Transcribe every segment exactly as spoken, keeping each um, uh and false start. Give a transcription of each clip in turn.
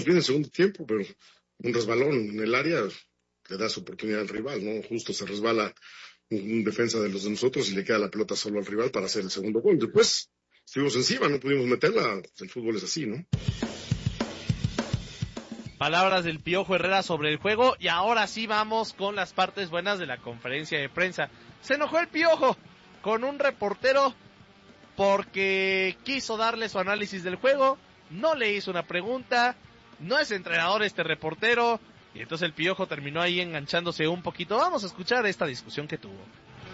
bien el segundo tiempo, pero un resbalón en el área le da su oportunidad al rival, ¿no? Justo se resbala un, un defensa de los de nosotros y le queda la pelota solo al rival para hacer el segundo gol. Después estuvimos encima, no pudimos meterla, el fútbol es así, ¿no? Palabras del Piojo Herrera sobre el juego, y ahora sí vamos con las partes buenas de la conferencia de prensa. Se enojó el Piojo con un reportero porque quiso darle su análisis del juego, no le hizo una pregunta, no es entrenador este reportero, y entonces el Piojo terminó ahí enganchándose un poquito. Vamos a escuchar esta discusión que tuvo.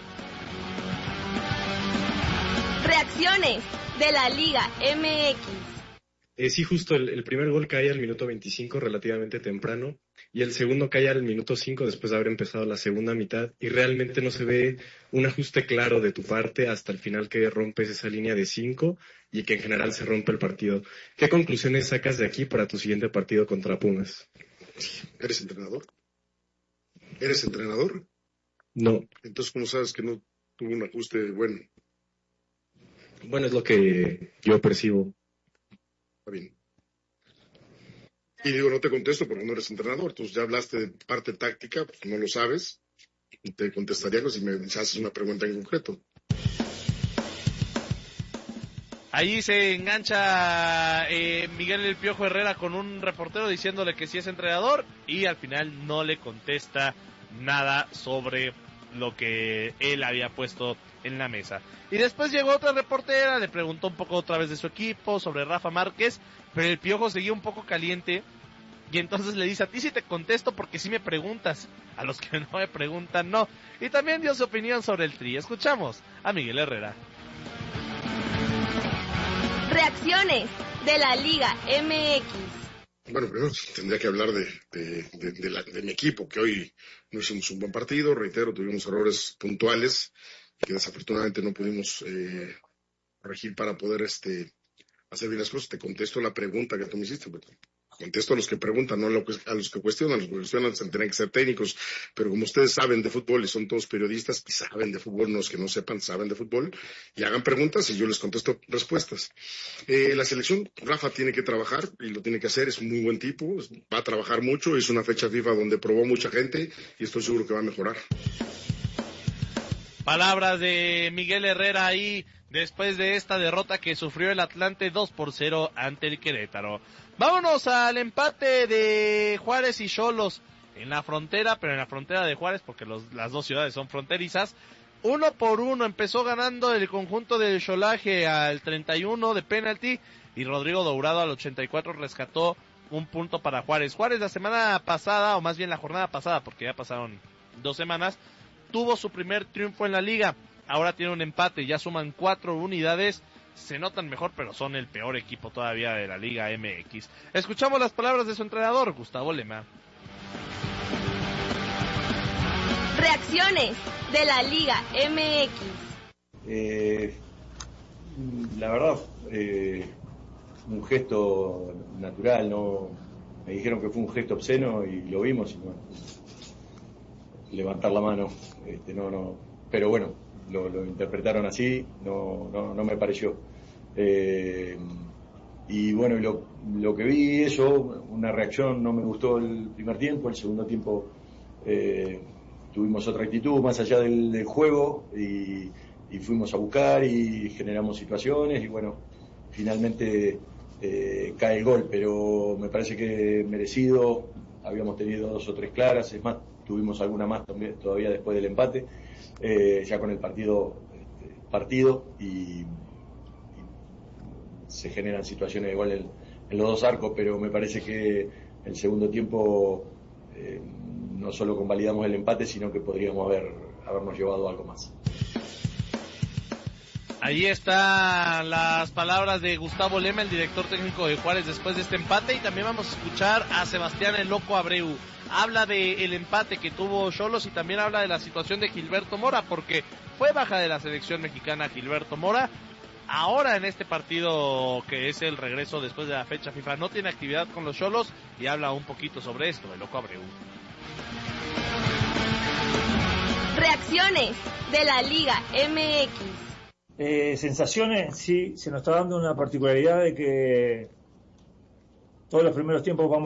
Reacciones de la Liga M X. Eh, sí, justo el, el primer gol cae al minuto veinticinco, relativamente temprano, y el segundo cae al minuto cinco después de haber empezado la segunda mitad, y realmente no se ve un ajuste claro de tu parte hasta el final que rompes esa línea de cinco y que en general se rompe el partido. ¿Qué conclusiones sacas de aquí para tu siguiente partido contra Pumas? ¿Eres entrenador? ¿Eres entrenador? No. Entonces, ¿cómo sabes que no tuvo un ajuste bueno? Bueno, es lo que yo percibo. Está bien. Y digo, no te contesto porque no eres entrenador. Entonces ya hablaste de parte táctica, pues no lo sabes. Y te contestaría si me haces una pregunta en concreto. Ahí se engancha eh, Miguel El Piojo Herrera con un reportero diciéndole que sí es entrenador, y al final no le contesta nada sobre lo que él había puesto en la mesa. Y después llegó otra reportera, le preguntó un poco otra vez de su equipo, sobre Rafa Márquez, pero el Piojo seguía un poco caliente, y entonces le dice: a ti sí te contesto porque sí me preguntas, a los que no me preguntan no. Y también dio su opinión sobre el Tri. Escuchamos a Miguel Herrera. Reacciones de la Liga M X. Bueno, primero tendría que hablar de, de, de, de, la, de mi equipo, que hoy no hicimos un buen partido, reitero, tuvimos errores puntuales que desafortunadamente no pudimos eh, corregir para poder este hacer bien las cosas. Te contesto la pregunta que tú me hiciste, pues, contesto a los que preguntan, no a los que cuestionan. Los que cuestionan tendrían que ser técnicos, pero como ustedes saben de fútbol y son todos periodistas y saben de fútbol, no es que no sepan, saben de fútbol, y hagan preguntas y yo les contesto respuestas. Eh, la selección, Rafa tiene que trabajar y lo tiene que hacer, es un muy buen tipo, va a trabajar mucho, es una fecha FIFA donde probó mucha gente y estoy seguro que va a mejorar. Palabras de Miguel Herrera ahí después de esta derrota que sufrió el Atlante dos por cero ante el Querétaro. Vámonos al empate de Juárez y Xolos en la frontera, pero en la frontera de Juárez porque los, las dos ciudades son fronterizas. Uno por uno empezó ganando el conjunto del Xolaje al treinta y uno de penalti, y Rodrigo Dourado al ochenta y cuatro rescató un punto para Juárez. Juárez la semana pasada, o más bien la jornada pasada, porque ya pasaron dos semanas, tuvo su primer triunfo en la liga. Ahora tiene un empate, ya suman cuatro unidades, se notan mejor, pero son el peor equipo todavía de la Liga M X. Escuchamos las palabras de su entrenador, Gustavo Lema. Reacciones de la Liga M X. Eh, la verdad, eh, un gesto natural, no me dijeron que fue un gesto obsceno y lo vimos, y bueno, levantar la mano, este, no, no, pero bueno, lo, lo interpretaron así, no, no, no me pareció. Eh, y bueno, lo, lo que vi eso, una reacción, no me gustó el primer tiempo, el segundo tiempo eh, tuvimos otra actitud más allá del, del juego y, y fuimos a buscar y generamos situaciones y bueno, finalmente eh, cae el gol, pero me parece que merecido, habíamos tenido dos o tres claras, es más, tuvimos alguna más también todavía después del empate, eh, ya con el partido este, partido y, y se generan situaciones igual en, en los dos arcos, pero me parece que el segundo tiempo eh, no solo convalidamos el empate, sino que podríamos haber habernos llevado algo más. Ahí están las palabras de Gustavo Lema, el director técnico de Juárez, después de este empate, y también vamos a escuchar a Sebastián el Loco Abreu. Habla del empate que tuvo Xolos y también habla de la situación de Gilberto Mora, porque fue baja de la selección mexicana Gilberto Mora. Ahora en este partido que es el regreso después de la fecha FIFA no tiene actividad con los Xolos y habla un poquito sobre esto, el Loco Abreu. Reacciones de la Liga M X. Eh, sensaciones, sí, se nos está dando una particularidad de que todos los primeros tiempos vamos